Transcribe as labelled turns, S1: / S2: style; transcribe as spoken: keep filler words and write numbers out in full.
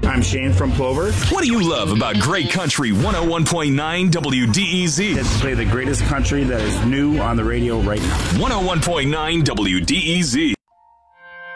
S1: I'm Shane from Plover.
S2: What do you love about Great Country one oh one point nine W D E Z?
S1: Let's play the greatest country that is new on the radio right now.
S2: one oh one point nine W D E Z.